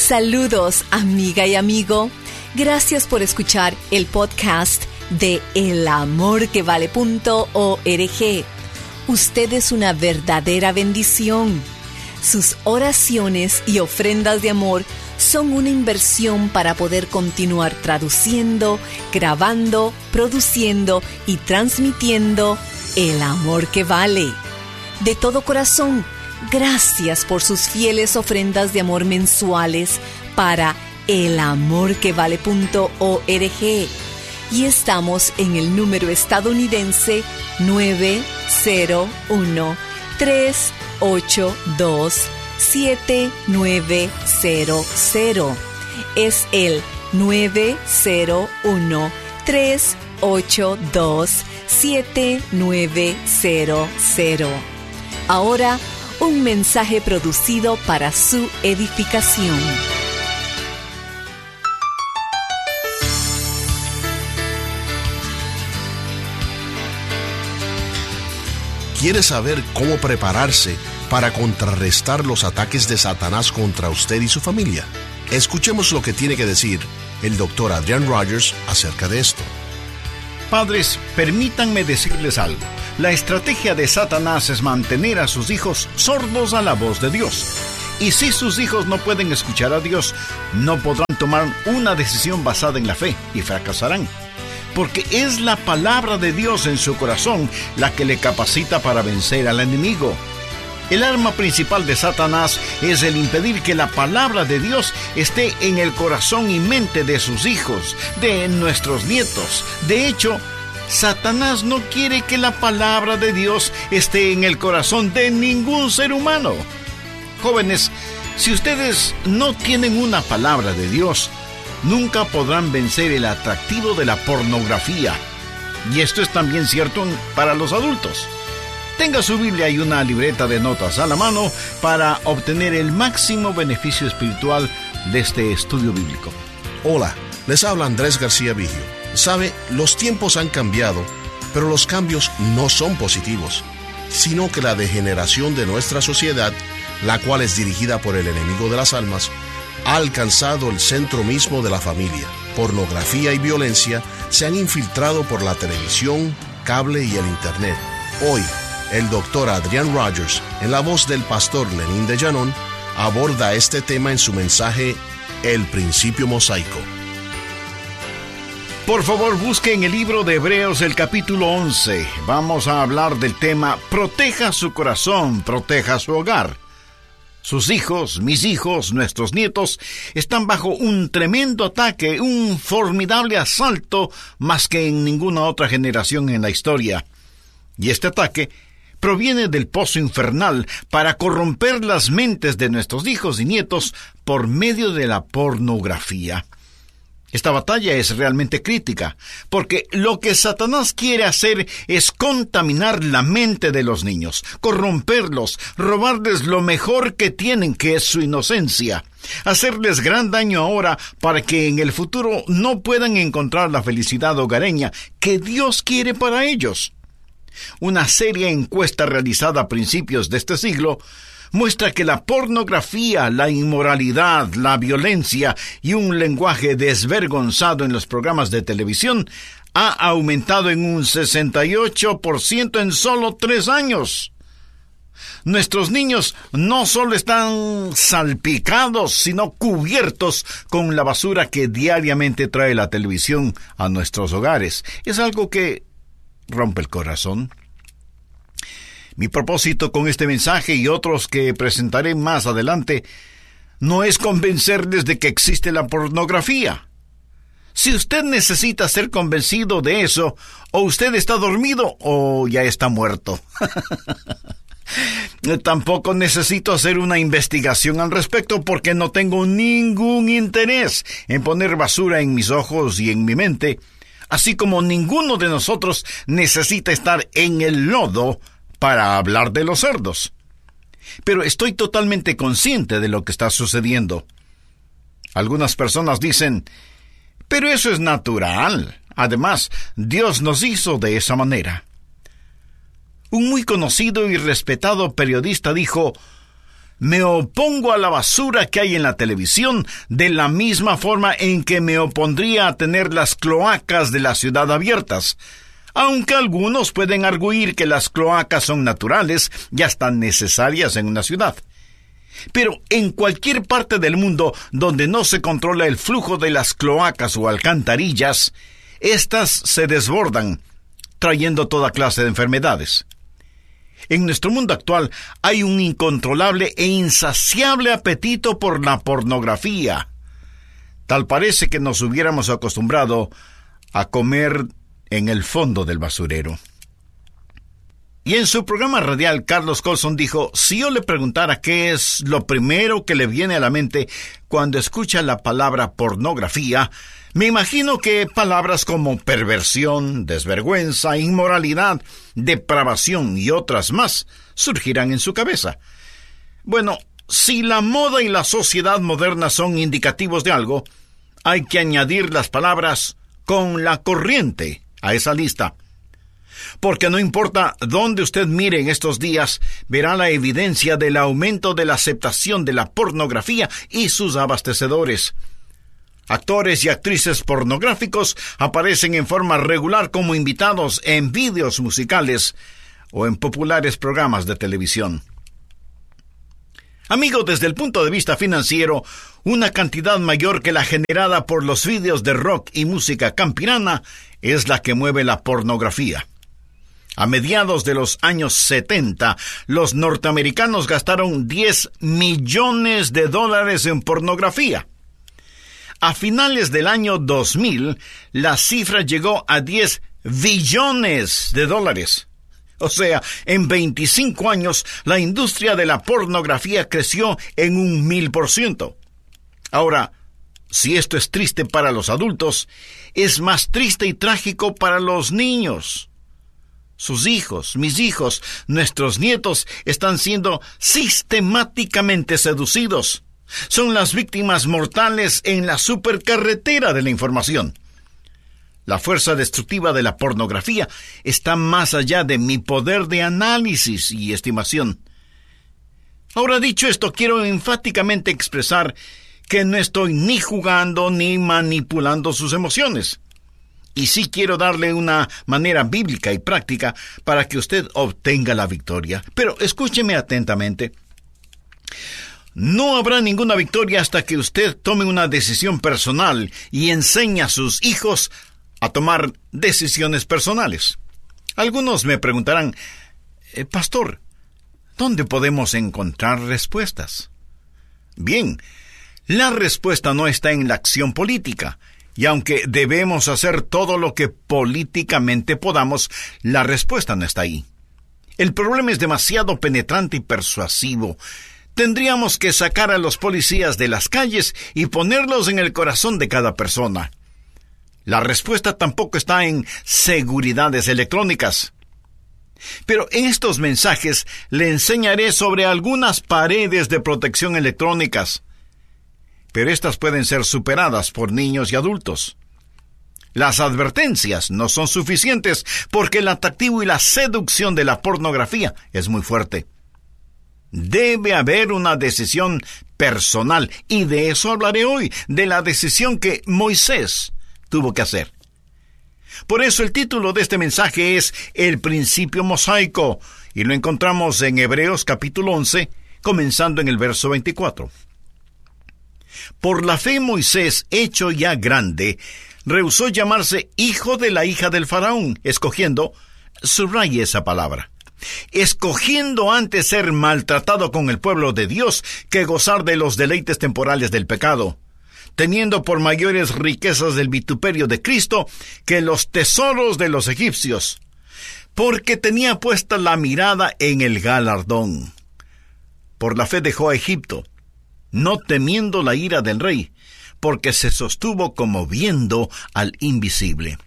Saludos, amiga y amigo. Gracias por escuchar el podcast de elamorquevale.org. Usted es una verdadera bendición. Sus oraciones y ofrendas de amor son una inversión para poder continuar traduciendo, grabando, produciendo y transmitiendo el amor que vale. De todo corazón, gracias por sus fieles ofrendas de amor mensuales para elamorquevale.org. Y estamos en el número estadounidense 901-382-7900. Es el 901-382-7900. Ahora, un mensaje producido para su edificación. ¿Quiere saber cómo prepararse para contrarrestar los ataques de Satanás contra usted y su familia? Escuchemos lo que tiene que decir el Dr. Adrian Rogers acerca de esto. Padres, permítanme decirles algo. La estrategia de Satanás es mantener a sus hijos sordos a la voz de Dios. Y si sus hijos no pueden escuchar a Dios, no podrán tomar una decisión basada en la fe y fracasarán. Porque es la palabra de Dios en su corazón la que le capacita para vencer al enemigo. El arma principal de Satanás es el impedir que la palabra de Dios esté en el corazón y mente de sus hijos, de nuestros nietos. De hecho, Satanás no quiere que la palabra de Dios esté en el corazón de ningún ser humano. Jóvenes, si ustedes no tienen una palabra de Dios, nunca podrán vencer el atractivo de la pornografía. Y esto es también cierto para los adultos. Tenga su Biblia y una libreta de notas a la mano para obtener el máximo beneficio espiritual de este estudio bíblico. Hola, les habla Andrés García Vigio. Sabe, los tiempos han cambiado, pero los cambios no son positivos, sino que la degeneración de nuestra sociedad, la cual es dirigida por el enemigo de las almas, ha alcanzado el centro mismo de la familia. Pornografía y violencia se han infiltrado por la televisión, cable y el internet. Hoy, el Dr. Adrian Rogers, en la voz del pastor Lenín de Llanón, aborda este tema en su mensaje El Principio Mosaico. Por favor, busque en el libro de Hebreos el capítulo 11. Vamos a hablar del tema Proteja su corazón, proteja su hogar. Sus hijos, mis hijos, nuestros nietos, están bajo un tremendo ataque, un formidable asalto, más que en ninguna otra generación en la historia. Y este ataque proviene del pozo infernal para corromper las mentes de nuestros hijos y nietos por medio de la pornografía. Esta batalla es realmente crítica, porque lo que Satanás quiere hacer es contaminar la mente de los niños, corromperlos, robarles lo mejor que tienen, que es su inocencia, hacerles gran daño ahora para que en el futuro no puedan encontrar la felicidad hogareña que Dios quiere para ellos. Una seria encuesta realizada a principios de este siglo muestra que la pornografía, la inmoralidad, la violencia y un lenguaje desvergonzado en los programas de televisión ha aumentado en un 68% en solo 3 años. Nuestros niños no solo están salpicados, sino cubiertos con la basura que diariamente trae la televisión a nuestros hogares. Es algo que rompe el corazón. Mi propósito con este mensaje y otros que presentaré más adelante no es convencerles de que existe la pornografía. Si usted necesita ser convencido de eso, o usted está dormido o ya está muerto. Tampoco necesito hacer una investigación al respecto porque no tengo ningún interés en poner basura en mis ojos y en mi mente, así como ninguno de nosotros necesita estar en el lodo para hablar de los cerdos. Pero estoy totalmente consciente de lo que está sucediendo. Algunas personas dicen, pero eso es natural. Además, Dios nos hizo de esa manera. Un muy conocido y respetado periodista dijo, me opongo a la basura que hay en la televisión de la misma forma en que me opondría a tener las cloacas de la ciudad abiertas, aunque algunos pueden arguir que las cloacas son naturales y hasta necesarias en una ciudad. Pero en cualquier parte del mundo donde no se controla el flujo de las cloacas o alcantarillas, éstas se desbordan, trayendo toda clase de enfermedades. En nuestro mundo actual hay un incontrolable e insaciable apetito por la pornografía. Tal parece que nos hubiéramos acostumbrado a comer en el fondo del basurero. Y en su programa radial, Carlos Colson dijo, si yo le preguntara qué es lo primero que le viene a la mente cuando escucha la palabra pornografía, me imagino que palabras como perversión, desvergüenza, inmoralidad, depravación y otras más surgirán en su cabeza. Bueno, si la moda y la sociedad moderna son indicativos de algo, hay que añadir las palabras con la corriente a esa lista. Porque no importa dónde usted mire en estos días, verá la evidencia del aumento de la aceptación de la pornografía y sus abastecedores. Actores y actrices pornográficos aparecen en forma regular como invitados en vídeos musicales o en populares programas de televisión. Amigo, desde el punto de vista financiero, una cantidad mayor que la generada por los vídeos de rock y música campirana es la que mueve la pornografía. A mediados de los años 70, los norteamericanos gastaron $10 millones en pornografía. A finales del año 2000, la cifra llegó a $10 billones. O sea, en 25 años, la industria de la pornografía creció en 1000%. Ahora, si esto es triste para los adultos, es más triste y trágico para los niños. Sus hijos, mis hijos, nuestros nietos están siendo sistemáticamente seducidos. Son las víctimas mortales en la supercarretera de la información. La fuerza destructiva de la pornografía está más allá de mi poder de análisis y estimación. Ahora, dicho esto, quiero enfáticamente expresar que no estoy ni jugando ni manipulando sus emociones. Y sí quiero darle una manera bíblica y práctica para que usted obtenga la victoria. Pero escúcheme atentamente. No habrá ninguna victoria hasta que usted tome una decisión personal y enseñe a sus hijos a tomar decisiones personales. Algunos me preguntarán, Pastor, ¿dónde podemos encontrar respuestas? Bien, la respuesta no está en la acción política. Y aunque debemos hacer todo lo que políticamente podamos, la respuesta no está ahí. El problema es demasiado penetrante y persuasivo. Tendríamos que sacar a los policías de las calles y ponerlos en el corazón de cada persona. La respuesta tampoco está en seguridades electrónicas. Pero en estos mensajes le enseñaré sobre algunas paredes de protección electrónicas. Pero estas pueden ser superadas por niños y adultos. Las advertencias no son suficientes porque el atractivo y la seducción de la pornografía es muy fuerte. Debe haber una decisión personal y de eso hablaré hoy, de la decisión que Moisés tuvo que hacer. Por eso el título de este mensaje es El principio mosaico y lo encontramos en Hebreos capítulo 11, comenzando en el verso 24. Por la fe Moisés, hecho ya grande, rehusó llamarse hijo de la hija del faraón, escogiendo, subraye esa palabra, escogiendo antes ser maltratado con el pueblo de Dios que gozar de los deleites temporales del pecado, teniendo por mayores riquezas del vituperio de Cristo que los tesoros de los egipcios, porque tenía puesta la mirada en el galardón. Por la fe dejó a Egipto, no temiendo la ira del rey, porque se sostuvo como viendo al invisible.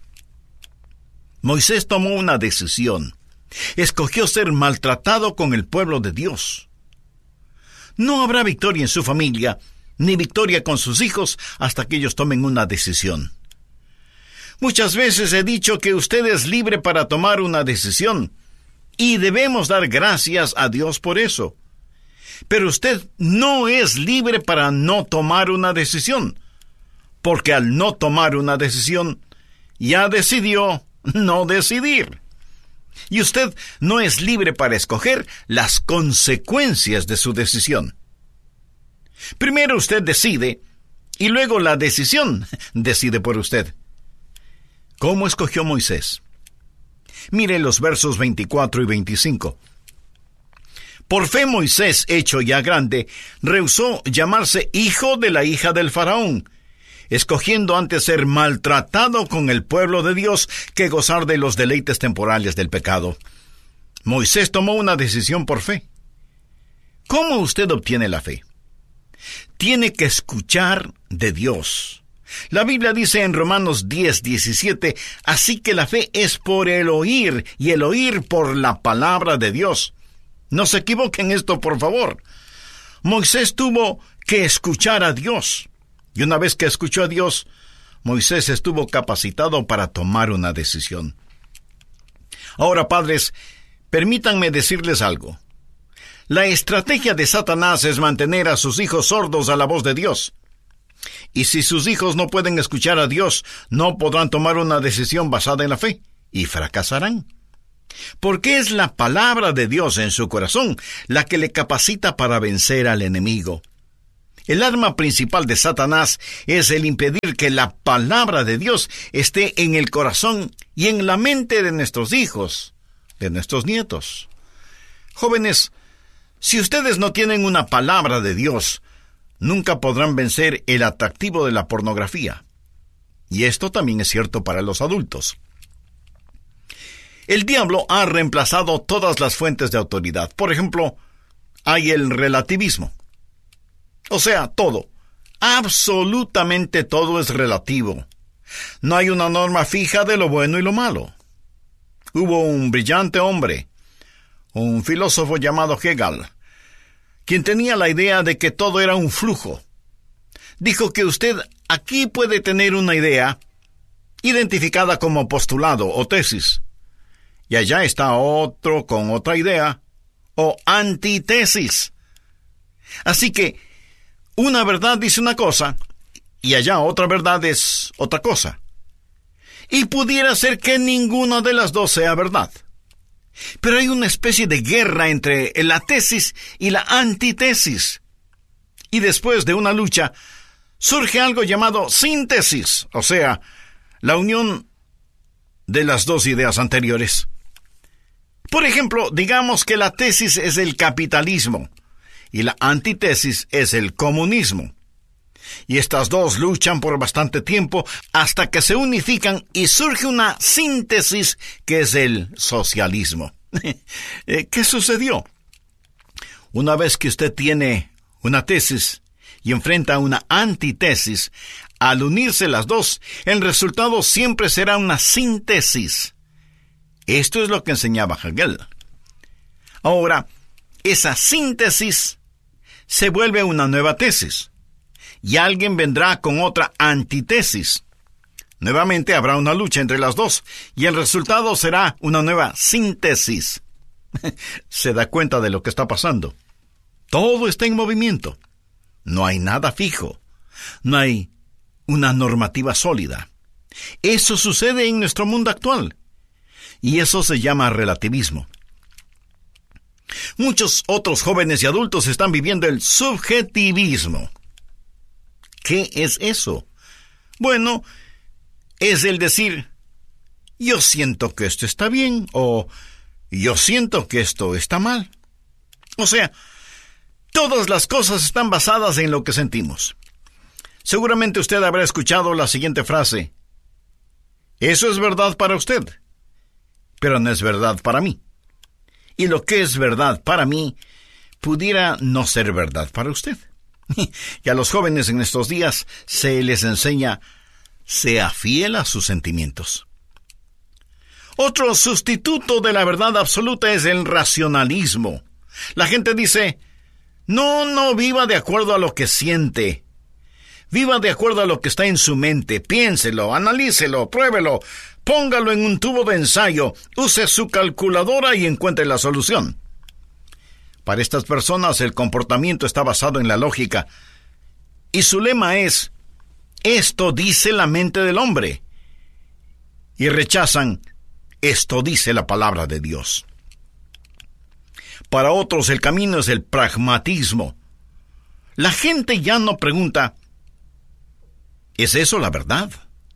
Moisés tomó una decisión. Escogió ser maltratado con el pueblo de Dios. No habrá victoria en su familia, ni victoria con sus hijos, hasta que ellos tomen una decisión. Muchas veces he dicho que usted es libre para tomar una decisión, y debemos dar gracias a Dios por eso. Pero usted no es libre para no tomar una decisión, porque al no tomar una decisión, ya decidió no decidir. Y usted no es libre para escoger las consecuencias de su decisión. Primero usted decide, y luego la decisión decide por usted. ¿Cómo escogió Moisés? Mire los versos 24 y 25. Por fe Moisés, hecho ya grande, rehusó llamarse hijo de la hija del faraón, escogiendo antes ser maltratado con el pueblo de Dios que gozar de los deleites temporales del pecado. Moisés tomó una decisión por fe. ¿Cómo usted obtiene la fe? Tiene que escuchar de Dios. La Biblia dice en Romanos 10:17, así que la fe es por el oír, y el oír por la palabra de Dios. No se equivoquen esto, por favor. Moisés tuvo que escuchar a Dios. Y una vez que escuchó a Dios, Moisés estuvo capacitado para tomar una decisión. Ahora, padres, permítanme decirles algo. La estrategia de Satanás es mantener a sus hijos sordos a la voz de Dios. Y si sus hijos no pueden escuchar a Dios, no podrán tomar una decisión basada en la fe, y fracasarán. Porque es la palabra de Dios en su corazón la que le capacita para vencer al enemigo. El arma principal de Satanás es el impedir que la palabra de Dios esté en el corazón y en la mente de nuestros hijos, de nuestros nietos. Jóvenes, si ustedes no tienen una palabra de Dios, nunca podrán vencer el atractivo de la pornografía. Y esto también es cierto para los adultos. El diablo ha reemplazado todas las fuentes de autoridad. Por ejemplo, hay el relativismo. O sea, todo, absolutamente todo es relativo. No hay una norma fija de lo bueno y lo malo. Hubo un brillante hombre, un filósofo llamado Hegel, quien tenía la idea de que todo era un flujo. Dijo que usted aquí puede tener una idea identificada como postulado o tesis, y allá está otro con otra idea o antítesis. Así que una verdad dice una cosa, y allá otra verdad es otra cosa. Y pudiera ser que ninguna de las dos sea verdad. Pero hay una especie de guerra entre la tesis y la antítesis. Y después de una lucha, surge algo llamado síntesis, o sea, la unión de las dos ideas anteriores. Por ejemplo, digamos que la tesis es el capitalismo y la antítesis es el comunismo. Y estas dos luchan por bastante tiempo hasta que se unifican y surge una síntesis que es el socialismo. ¿Qué sucedió? Una vez que usted tiene una tesis y enfrenta una antítesis, al unirse las dos, el resultado siempre será una síntesis. Esto es lo que enseñaba Hegel. Ahora, esa síntesis se vuelve una nueva tesis, y alguien vendrá con otra antítesis. Nuevamente habrá una lucha entre las dos, y el resultado será una nueva síntesis. ¿Se da cuenta de lo que está pasando? Todo está en movimiento. No hay nada fijo. No hay una normativa sólida. Eso sucede en nuestro mundo actual, y eso se llama relativismo. Muchos otros jóvenes y adultos están viviendo el subjetivismo. ¿Qué es eso? Bueno, es el decir, yo siento que esto está bien, o yo siento que esto está mal. O sea, todas las cosas están basadas en lo que sentimos. Seguramente usted habrá escuchado la siguiente frase: eso es verdad para usted, pero no es verdad para mí. Y lo que es verdad para mí pudiera no ser verdad para usted. Y a los jóvenes en estos días se les enseña: sea fiel a sus sentimientos. Otro sustituto de la verdad absoluta es el racionalismo. La gente dice: no viva de acuerdo a lo que siente. Viva de acuerdo a lo que está en su mente. Piénselo, analícelo, pruébelo, póngalo en un tubo de ensayo, use su calculadora y encuentre la solución. Para estas personas el comportamiento está basado en la lógica. Y su lema es: esto dice la mente del hombre. Y rechazan: esto dice la palabra de Dios. Para otros el camino es el pragmatismo. La gente ya no pregunta: ¿es eso la verdad?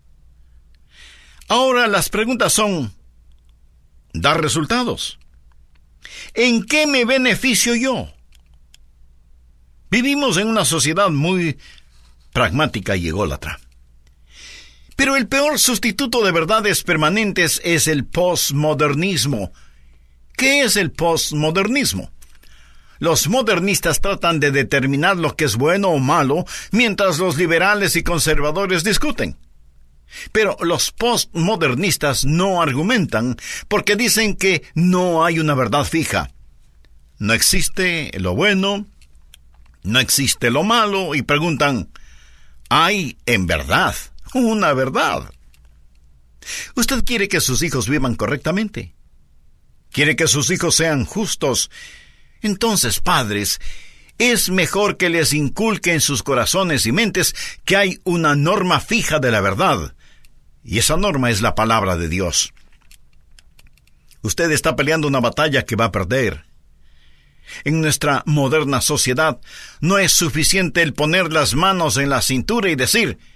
Ahora las preguntas son: ¿da resultados? ¿En qué me beneficio yo? Vivimos en una sociedad muy pragmática y ególatra. Pero el peor sustituto de verdades permanentes es el postmodernismo. ¿Qué es el postmodernismo? Los modernistas tratan de determinar lo que es bueno o malo, mientras los liberales y conservadores discuten. Pero los postmodernistas no argumentan, porque dicen que no hay una verdad fija. No existe lo bueno, no existe lo malo, y preguntan: ¿hay en verdad una verdad? ¿Usted quiere que sus hijos vivan correctamente? ¿Quiere que sus hijos sean justos? Entonces, padres, es mejor que les inculque en sus corazones y mentes que hay una norma fija de la verdad, y esa norma es la palabra de Dios. Usted está peleando una batalla que va a perder. En nuestra moderna sociedad no es suficiente el poner las manos en la cintura y decir: